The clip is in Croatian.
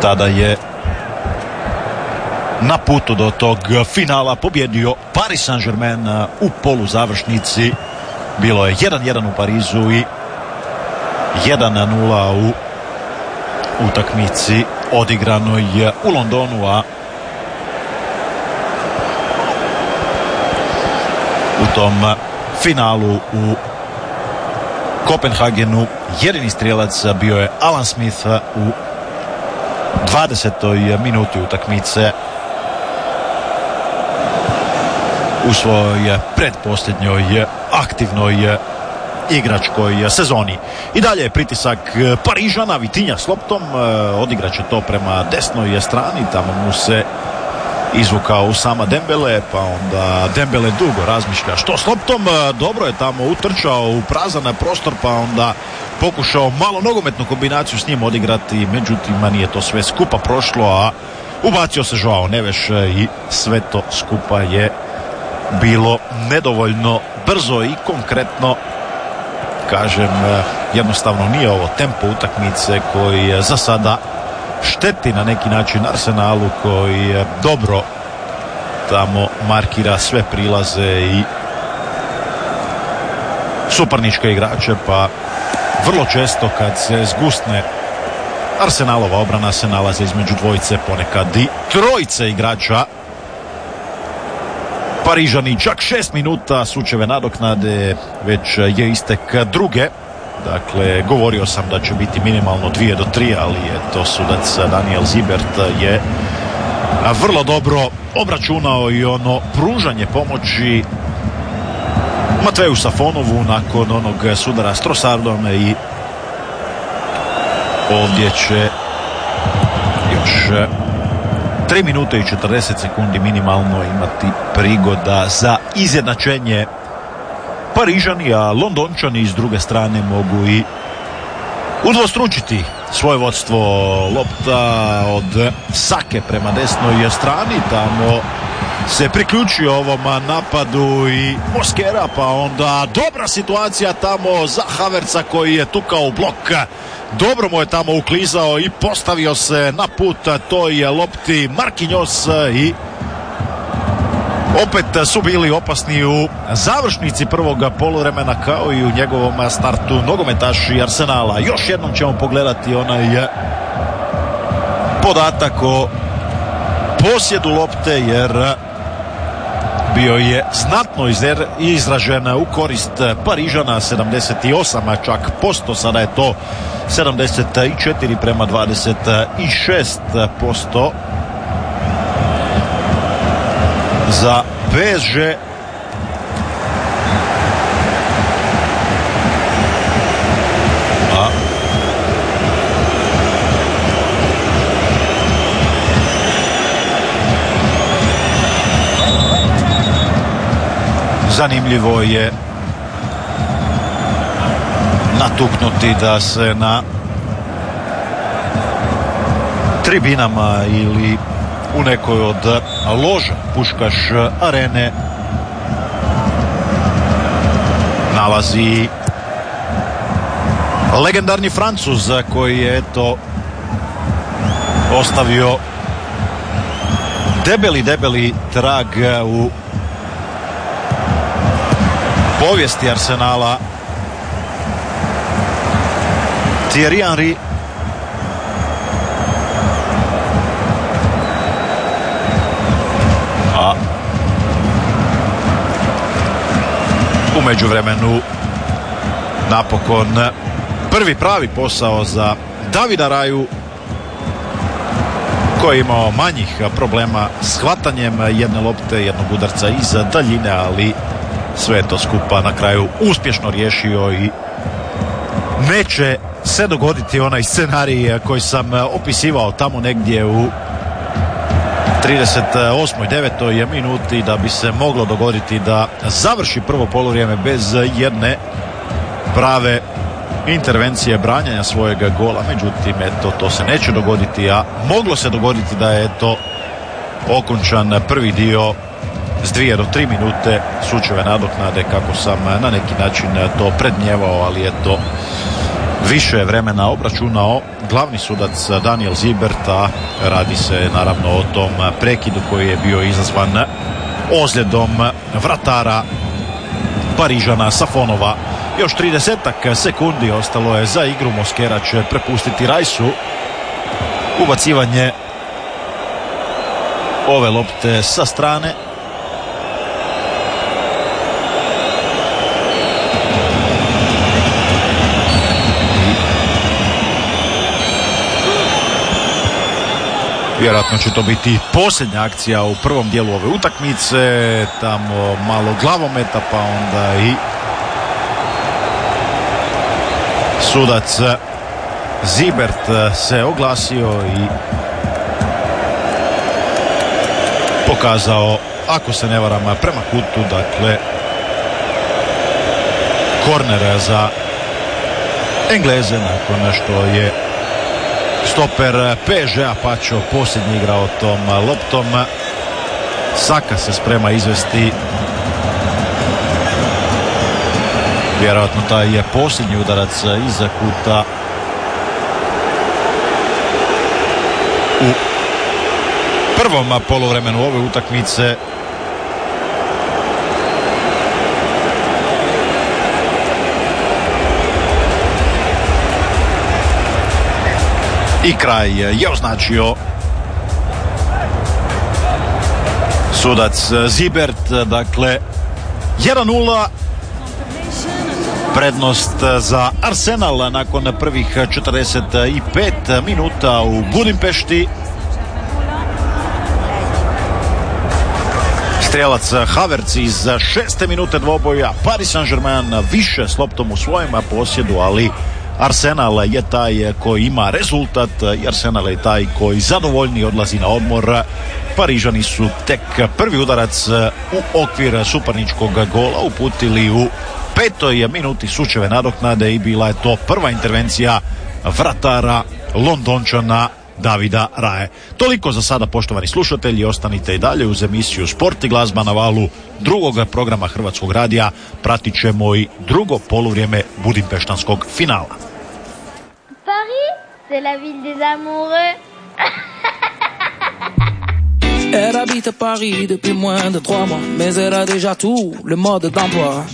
tada je na putu do tog finala pobjedio Paris Saint-Germain u poluzavršnici. Bilo je 1-1 u Parizu i 1-0 u utakmici odigranoj u Londonu, a u tom finalu u Kopenhagenu jedini strijelac bio je Alan Smith u 20. minuti utakmice u svojoj predposljednjoj aktivnoj igračkoj sezoni. I dalje je pritisak Parižana, Vitinja s loptom, odigrat će to prema desnoj strani, tamo mu se izvukao Usama Dembele, pa onda Dembele dugo razmišlja što s loptom, dobro je tamo utrčao u prazan prostor, pa onda pokušao malo nogometnu kombinaciju s njim odigrati, međutim nije to sve skupa prošlo, a ubacio se Joao Neves i sve to skupa je bilo nedovoljno brzo i konkretno. Kažem, jednostavno nije ovo tempo utakmice koji za sada šteti na neki način Arsenalu, koji dobro tamo markira sve prilaze i suparničke igrače, pa vrlo često kad se zgusne Arsenalova obrana se nalaze između dvojice, ponekad i trojice igrača. Parižani čak 6 minuta sučeve nadoknade, već je istek druge. Dakle, govorio sam da će biti minimalno 2 do 3, ali je to sudac Daniel Zibert je vrlo dobro obračunao i ono pružanje pomoći Mateju Safonovu nakon onog sudara s Trossardom i ovdje će još 3 minute i 40 sekundi minimalno imati prigoda za izjednačenje Parižani, a Londončani s druge strane mogu i udvostručiti svoje vodstvo. Lopta od Sake prema desnoj strani, tamo se priključio ovom napadu i Mosquera, pa onda dobra situacija tamo za Havertza koji je tukao u blok. Dobro mu je tamo uklizao i postavio se na put toj lopti Marquinhos i opet su bili opasni u završnici prvog poluvremena kao i u njegovom startu nogometaši Arsenala. Još jednom ćemo pogledati onaj podatak o posjedu lopte, jer bio je znatno izražen u korist Parižana, 78 čak posto, sada je to 74 prema 26% za PSG. Zanimljivo je natuknuti da se na tribinama ili u nekoj od loža Puškaš arene nalazi legendarni Francuz koji je eto ostavio debeli trag u povijesti Arsenala. Thierry Henry. A u međuvremenu napokon prvi pravi posao za Davida Raju, koji je imao manjih problema s hvatanjem jedne lopte, jednog udarca iz daljine, ali sve je to skupa na kraju uspješno riješio i neće se dogoditi onaj scenarij koji sam opisivao tamo negdje u 38. 9. minuti, da bi se moglo dogoditi da završi prvo poluvrijeme bez jedne prave intervencije branjanja svojeg gola. Međutim, eto, to se neće dogoditi, a moglo se dogoditi da je to okončan prvi dio s 2 do 3 minute sučeve nadoknade, kako sam na neki način to predmnijevao, ali eto, više vremena obračunao glavni sudac Daniel Zibert, a radi se naravno o tom prekidu koji je bio izazvan ozljedom vratara Parižana Safonova. Još 30 sekundi ostalo je za igru. Mosquera će prepustiti Rajsu ubacivanje ove lopte sa strane. Vjerojatno će to biti posljednja akcija u prvom dijelu ove utakmice. Tamo malo glavometa, pa onda i sudac Zibert se oglasio i pokazao, ako se ne varam, prema kutu, dakle korner za Engleze nakon što je stoper PSG-a Pacho posljednji igrao tom loptom. Saka se sprema izvesti vjerojatno taj je posljednji udarac iza kuta u prvom poluvremenu ove utakmice. I kraj je označio sudac Zibert. Dakle 1-0 prednost za Arsenal nakon prvih 45 minuta u Budimpešti. Strijelac Havertz iz 6. minute dvoboja. Paris Saint-Germain više s loptom u svojem posjedu, ali Arsenal je taj koji ima rezultat i Arsenal je taj koji zadovoljni odlazi na odmor. Parižani su tek prvi udarac u okvir suparničkog gola uputili u 5. minuti sučeve nadoknade i bila je to prva intervencija vratara Londončana Davida Raje. Toliko za sada, poštovani slušatelji, ostanite i dalje uz emisiju Sport i glazba na valu drugog programa Hrvatskog radija. Pratit ćemo i drugo poluvrijeme budimpeštanskog finala. Paris, c'est la ville des amoureux. Elle habite à Paris depuis moins de 3 mois, mais elle a déjà tout le mode d'emploi.